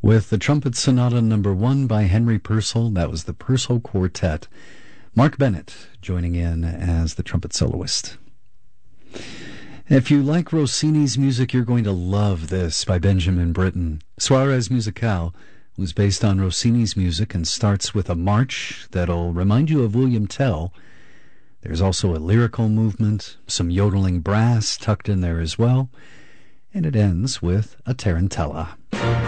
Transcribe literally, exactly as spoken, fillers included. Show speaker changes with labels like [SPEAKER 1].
[SPEAKER 1] With the Trumpet Sonata number one by Henry Purcell, that was the Purcell Quartet. Mark Bennett joining in as the trumpet soloist. If you like Rossini's music, you're going to love this by Benjamin Britten. Suarez Musicale was based on Rossini's music and starts with a march that'll remind you of William Tell. There's also a lyrical movement, some yodeling brass tucked in there as well, and it ends with a tarantella.